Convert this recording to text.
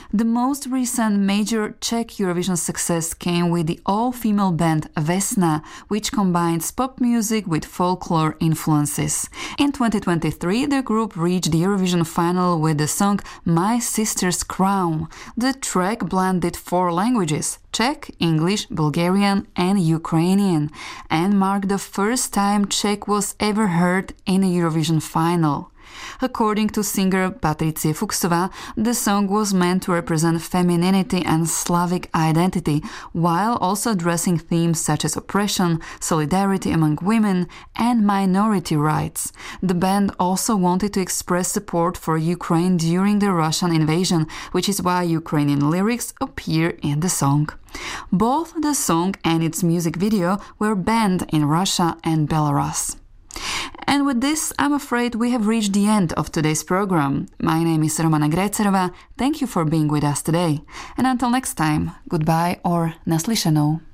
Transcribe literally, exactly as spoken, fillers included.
The most recent major Czech Eurovision success came with the all-female band Vesna, which combines pop music with folklore influences. In twenty twenty-three, the group reached the Eurovision final with the song My Sister's Crown. The track blended four languages, Czech, English, Bulgarian and Ukrainian, and marked the first time Czech was ever heard in a Eurovision final. According to singer Patricie Fuchsová, the song was meant to represent femininity and Slavic identity, while also addressing themes such as oppression, solidarity among women, and minority rights. The band also wanted to express support for Ukraine during the Russian invasion, which is why Ukrainian lyrics appear in the song. Both the song and its music video were banned in Russia and Belarus. And with this, I'm afraid we have reached the end of today's program. My name is Romana Grecerova. Thank you for being with us today. And until next time, goodbye or naslyšenou.